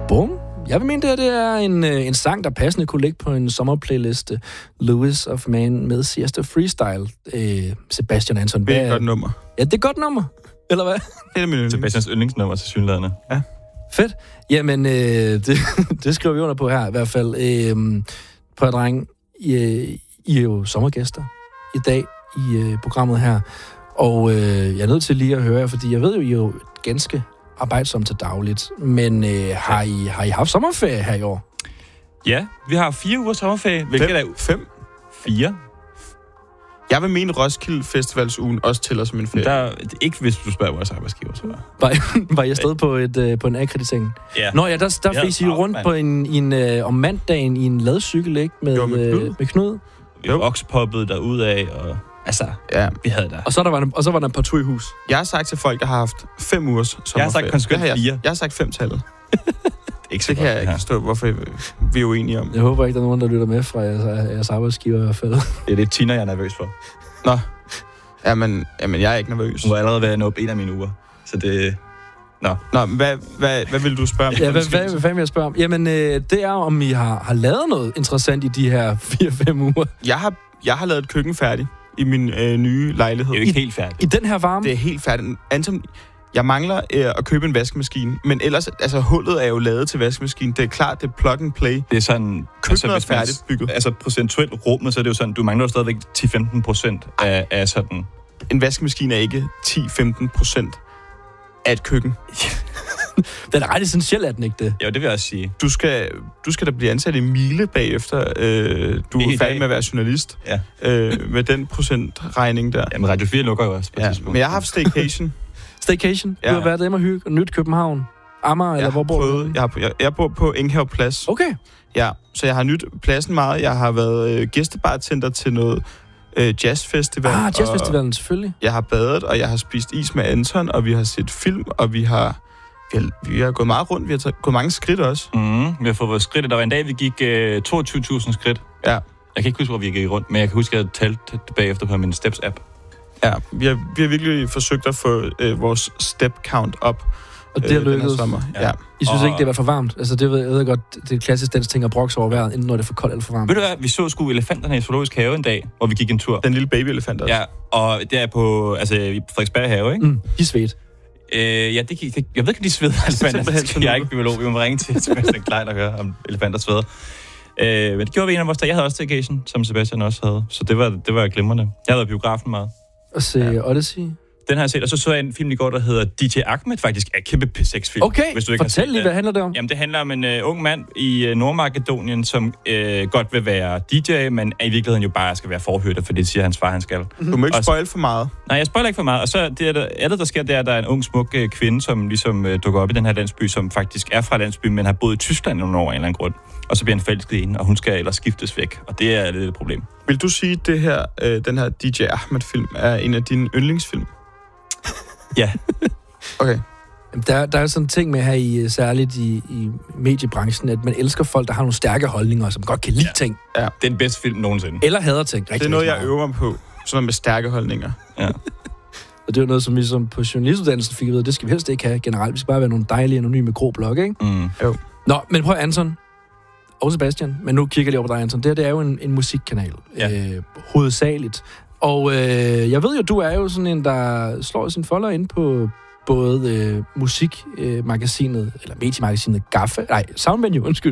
Bum. Jeg vil mene, det er en sang, der passende kunne ligge på en sommerplayliste. Louis of Man med Siesta Freestyle. Sebastian Anton. Det er et godt nummer. Ja, det er et godt nummer. Eller hvad? Det er min yndlings. Sebastians yndlingsnummer til synlædende. Ja. Fedt. Jamen, det skriver vi under på her i hvert fald. Prøv at drenge, I er jo sommergæster i dag i programmet her. Og jeg er nødt til lige at høre jer, fordi jeg ved jo, I er jo ganske arbejdsom til dagligt. Men har I haft sommerferie her i år? Ja, vi har 4 uger sommerferie. Hvilket er 5? 4. Jeg vil mene, Roskilde Festivalsugen også tæller som en ferie. Der, ikke hvis du spørger vores arbejdsgiver, så Var I afsted på en akkreditering? Ja. Nå ja, der fik I jo rundt på om mandagen i en ladcykel, ikke? Med Knud. Jo. Okspoppet derudad, og altså, ja. Vi havde der. Og så var der en par tur i hus. Jeg har sagt til folk, der har haft 5 ugers sommerferie. Jeg har sagt konsekvent 4. Jeg har sagt 5-tallet. Ikke så det kan jeg ikke forstå, hvorfor vi er uenige om. Jeg håber ikke, der er nogen, der lytter med fra jeres arbejdsgiver i hvert fald. Det er det Tina, jeg er nervøs for. Nå. Jamen, jeg er ikke nervøs. Hun var allerede ved at nå op en af mine uger. Så det... Nå, hvad vil du spørge om? Ja, hvad fanden vil jeg spørge om? Jamen, det er om I har lavet noget interessant i de her 4-5 uger. Jeg har lavet et køkken færdigt i min nye lejlighed. Det er jo ikke helt færdigt. I den her varme? Det er helt færdigt. Anton, jeg mangler at købe en vaskemaskine, men ellers, altså hullet er jo lavet til vaskemaskinen. Det er klart, det er plug and play. Det er sådan... Køkkenet er færdigt bygget. Altså procentuelt rummet, så er det jo sådan, du mangler jo stadigvæk 10-15% af sådan... En vaskemaskine er ikke 10-15% af et køkken. Den er ret essentiel, er den ikke det? Jo, det vil jeg også sige. Du skal da blive ansat i Miele bagefter. Du er færdig med at være journalist. Ja. Med den procentregning der. Jamen, Radio 4 lukker jo også på et tidspunkt. Men jeg har haft staycation. Staycation? Ja. Du har været hjemme og hygge. Nyt København? Amager, eller hvor bor du? Jeg bor på Enghave Plads. Okay. Ja, så jeg har nyt pladsen meget. Jeg har været gæstebartender til noget jazzfestival. Jazzfestivalen, selvfølgelig. Jeg har badet, og jeg har spist is med Anton, og vi har set film, og vi har gået meget rundt. Vi har gået mange skridt også. Vi har fået vores skridt. Der var en dag, vi gik 22.000 skridt. Ja. Jeg kan ikke huske, hvor vi gik rundt, men jeg kan huske, at jeg talte tilbage efter på min Steps-app. Ja, vi har virkelig forsøgt at få vores step count op. Og det er lykkedes. Ja. I synes ikke, det var for varmt? Altså, jeg ved godt, det er klassisk dansk ting at brokke over vejret, enten når det er for koldt eller for varmt. Ved du hvad, vi så sgu elefanterne i Zoologisk Have en dag, hvor vi gik en tur. Den lille babyelefant også. Ja, og det er på, i Frederiksberg Have, ikke? De svedte. Ja, det gik. Jeg ved ikke, om de sveder elefanter. Jeg er ikke biolog, vi må ringe til Sebastian Klein og høre, om elefanter sveder. Men det gjorde vi en af vores dage. Jeg havde også staycation, som Sebastian også havde. Så det var glimrende. Jeg havde været biografen meget. Og se Odyssey. Den har jeg set, og så jeg en film i går, der hedder DJ Ahmed, faktisk er kæmpe P6-film. Okay, hvis du ikke fortæl lige, hvad handler det om? Jamen, det handler om en ung mand i Nordmakedonien, som godt vil være DJ, men i virkeligheden jo bare skal være forhørter, for det siger hans far, han skal. Du må ikke spoil for meget. Nej, jeg spoiler ikke for meget. Og så der sker, det er, at der er en ung, smuk kvinde, som ligesom dukker op i den her landsby, som faktisk er fra landsbyen, men har boet i Tyskland nogle år af en eller anden grund. Og så bliver han forelsket i hende, og hun skal ellers skiftes væk. Og det er lidt et problem. Vil du sige, at den her DJ Ahmed-film er en af dine yndlingsfilm? Ja. Okay. Der er sådan en ting med her særligt i mediebranchen, at man elsker folk, der har nogle stærke holdninger, som godt kan lide ting. Ja. Det er den bedste film nogensinde. Eller hader ting. Det er noget, jeg øver mig på. Sådan noget med stærke holdninger. Ja. Og det er noget, som ligesom på journalistuddannelsen fik at vide, det skal vi helst ikke have generelt. Vi skal bare være nogle dejlige, anonyme grå blokke, ikke? Jo. Nå, men prøv Anton og Sebastian, men nu kigger jeg over på dig, Anton. Det er jo en musikkanal, hovedsageligt. Og jeg ved jo, du er jo sådan en, der slår sin folder ind på både musikmagasinet, eller mediemagasinet Gaffa, Soundvenue, undskyld,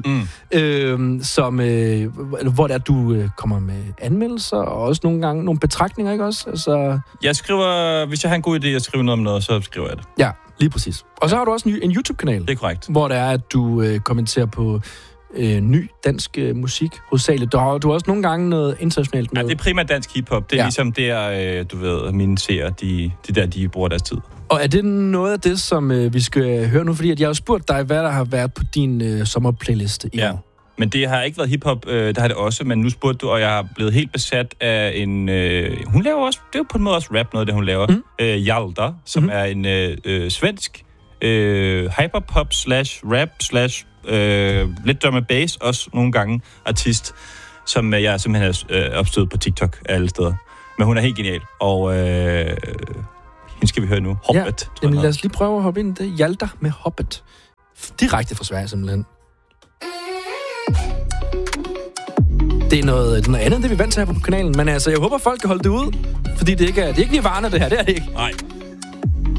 hvor der du kommer med anmeldelser, og også nogle gange nogle betragtninger, ikke også? Altså... Jeg skriver, hvis jeg har en god idé at skrive noget om noget, så skriver jeg det. Ja, lige præcis. Og så har du også en YouTube-kanal. Det er korrekt. Hvor det er, at du kommenterer på ny dansk musik hovedsageligt. Du har også nogle gange noget internationalt med. Ja, det er primært dansk hiphop. Det er ligesom der, du ved, mine seere, de bruger deres tid. Og er det noget af det, som vi skal høre nu? Fordi at jeg har spurgt dig, hvad der har været på din sommerplayliste i år. Men det har ikke været hiphop, det har det også, men nu spurgte du, og jeg er blevet helt besat af en... hun laver også, det er jo på en måde også rap, noget af det, hun laver. Hjalda, som er en svensk hyperpop /rap lidt drum and bass, også nogle gange artist, som jeg simpelthen har opstødt på TikTok alle steder. Men hun er helt genial, og hende skal vi høre nu. Hobbit. Ja, lad os lige prøve at hoppe ind i det. Hjalda med Hobbit. Direkte fra Sverige, simpelthen. Det er noget andet, end det vi er vant til her på kanalen. Men altså, jeg håber, folk kan holde det ud. Fordi det er ikke Nirvana, det her. Det er det ikke. Nej.